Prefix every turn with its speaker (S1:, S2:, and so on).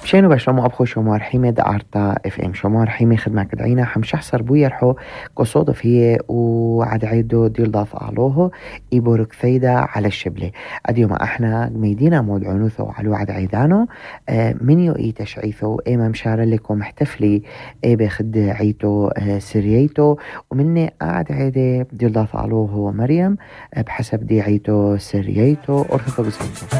S1: مشانو بشلمو أبخو شمار حيمة دعارتا اف ام شمار حيمة خدمة كدعينا حمشحصر بو يرحو قصودف هي وعد عيدو ديل ضاف علوه إيبورك ثيدا على الشبلة أديو ما احنا ميدينا مود عنوثو على وعد عيدانو منيو اي تشعيثو اي ممشار لكم احتفلي اي بخد عيتو سرييتو ومني قاعد عيدي ديل ضاف علوه مريم بحسب دي عيتو سرييتو أرثوذكسيتو.